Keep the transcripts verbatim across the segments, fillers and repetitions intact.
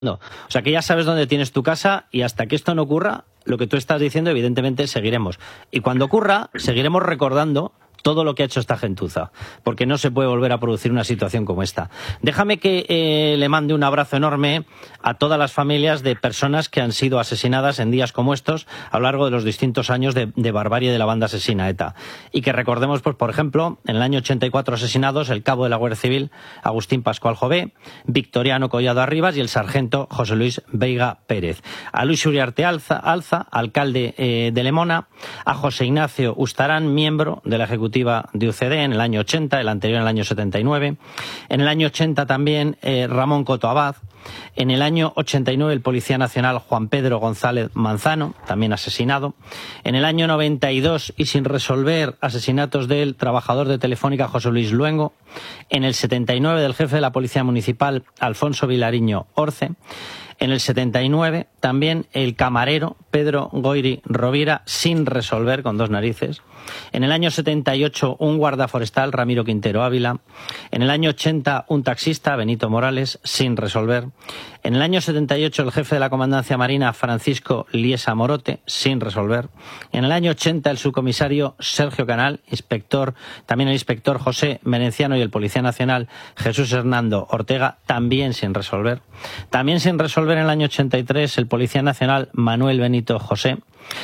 O sea que ya sabes dónde tienes tu casa y hasta que esto no ocurra, lo que tú estás diciendo, evidentemente seguiremos. Y cuando ocurra, seguiremos recordando todo lo que ha hecho esta gentuza, porque no se puede volver a producir una situación como esta. Déjame que eh, le mande un abrazo enorme a todas las familias de personas que han sido asesinadas en días como estos a lo largo de los distintos años de, de barbarie de la banda asesina ETA. Y que recordemos, pues, por ejemplo, en el año ochenta y cuatro asesinados el cabo de la Guardia Civil, Agustín Pascual Jové, Victoriano Collado Arribas y el sargento José Luis Veiga Pérez. A Luis Uriarte Alza, Alza alcalde eh, de Lemona, a José Ignacio Ustarán, miembro de la Ejecutiva de U C D en el año ochenta, el anterior en el año setenta y nueve. En el año ochenta también eh, Ramón Coto Abad. En el año ochenta y nueve el Policía Nacional Juan Pedro González Manzano, también asesinado. En el año noventa y dos, y sin resolver, asesinatos del trabajador de Telefónica José Luis Luengo. En el setenta y nueve del jefe de la Policía Municipal Alfonso Vilariño Orce. En el setenta y nueve también el camarero Pedro Goiri Rovira, sin resolver, con dos narices. En el año setenta y ocho un guarda forestal, Ramiro Quintero Ávila. En el año ochenta un taxista, Benito Morales, sin resolver. En el año setenta y ocho el jefe de la Comandancia Marina, Francisco Liesa Morote, sin resolver. En el año ochenta el subcomisario Sergio Canal, inspector, también el inspector José Merenciano y el Policía Nacional Jesús Hernando Ortega, también sin resolver. También sin resolver en el año ochenta y tres el Policía Nacional Manuel Benito José.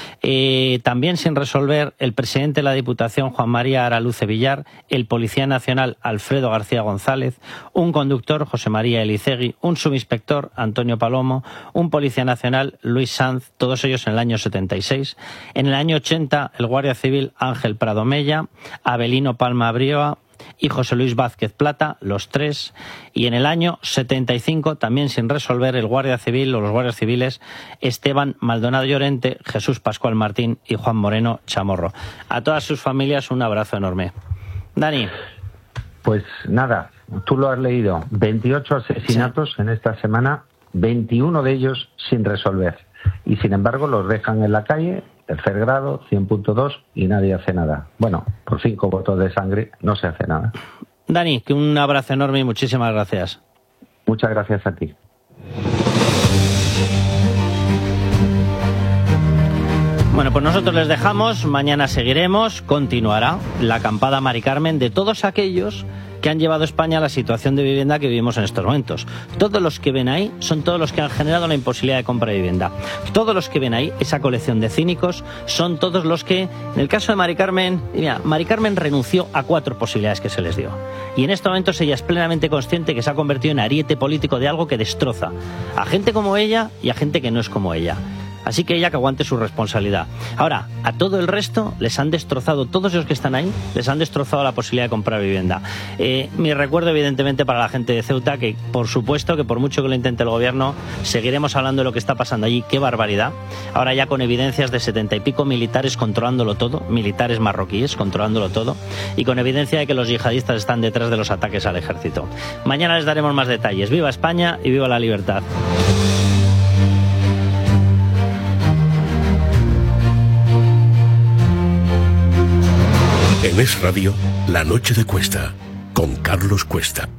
Eh, también sin resolver el presidente de la Diputación Juan María Araluce Villar, el Policía Nacional Alfredo García González, un conductor José María Elicegui, un subinspector Antonio Palomo, un Policía Nacional Luis Sanz, todos ellos en el año setenta y seis. En el año ochenta el Guardia Civil Ángel Prado Mella, Abelino Palma Brioa y José Luis Vázquez Plata, los tres. Y en el año setenta y cinco, también sin resolver, el Guardia Civil o los guardias civiles Esteban Maldonado Llorente, Jesús Pascual Martín y Juan Moreno Chamorro. A todas sus familias un abrazo enorme. Dani. Pues nada, tú lo has leído. veintiocho asesinatos sí. En esta semana, veintiuno de ellos sin resolver. Y sin embargo los dejan en la calle, tercer grado, cien punto dos, y nadie hace nada. Bueno, por cinco votos de sangre no se hace nada. Dani, que un abrazo enorme y muchísimas gracias. Muchas gracias a ti. Bueno, pues nosotros les dejamos, mañana seguiremos, continuará la acampada Mari Carmen de todos aquellos que han llevado a España a la situación de vivienda que vivimos en estos momentos. Todos los que ven ahí son todos los que han generado la imposibilidad de compra de vivienda. Todos los que ven ahí, esa colección de cínicos, son todos los que, en el caso de Mari Carmen, mira, Mari Carmen renunció a cuatro posibilidades que se les dio. Y en estos momentos ella es plenamente consciente que se ha convertido en ariete político de algo que destroza a gente como ella y a gente que no es como ella. Así que ella que aguante su responsabilidad. Ahora, a todo el resto les han destrozado, todos los que están ahí, les han destrozado la posibilidad de comprar vivienda. Eh, mi recuerdo, evidentemente, para la gente de Ceuta, que por supuesto que por mucho que lo intente el gobierno, seguiremos hablando de lo que está pasando allí. ¡Qué barbaridad! Ahora ya con evidencias de setenta y pico militares controlándolo todo, militares marroquíes controlándolo todo, y con evidencia de que los yihadistas están detrás de los ataques al ejército. Mañana les daremos más detalles. ¡Viva España y viva la libertad! En Es Radio, La Noche de Cuesta, con Carlos Cuesta.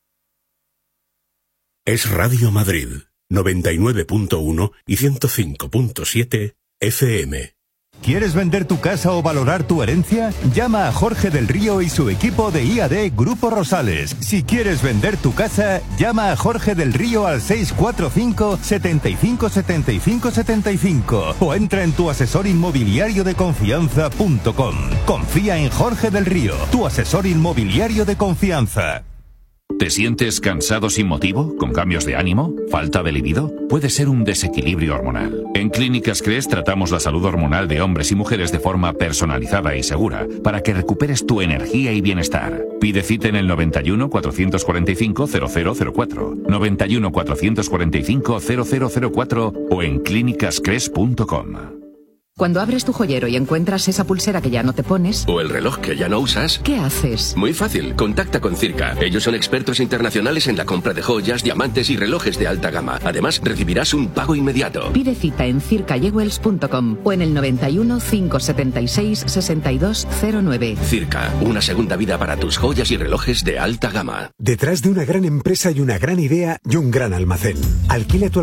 Es Radio Madrid, noventa y nueve punto uno y ciento cinco punto siete F M. ¿Quieres vender tu casa o valorar tu herencia? Llama a Jorge del Río y su equipo de I A D Grupo Rosales. Si quieres vender tu casa, llama a Jorge del Río al seis cuatro cinco, setenta y cinco, setenta y cinco, setenta y cinco o entra en tu asesor inmobiliario de confianza punto com. Confía en Jorge del Río, tu asesor inmobiliario de confianza. ¿Te sientes cansado sin motivo? ¿Con cambios de ánimo? ¿Falta de libido? Puede ser un desequilibrio hormonal. En Clínicas Cres tratamos la salud hormonal de hombres y mujeres de forma personalizada y segura para que recuperes tu energía y bienestar. Pide cita en el noventa y uno, cuatrocientos cuarenta y cinco, cero cero cero cuatro, noventa y uno, cuatrocientos cuarenta y cinco, cero cero cero cuatro o en clínicas cres punto com. Cuando abres tu joyero y encuentras esa pulsera que ya no te pones... O el reloj que ya no usas... ¿Qué haces? Muy fácil, contacta con Circa. Ellos son expertos internacionales en la compra de joyas, diamantes y relojes de alta gama. Además, recibirás un pago inmediato. Pide cita en circa jewels punto com o en el noventa y uno, cinco setenta y seis, sesenta y dos cero nueve. Circa, una segunda vida para tus joyas y relojes de alta gama. Detrás de una gran empresa y una gran idea y un gran almacén. Alquila tu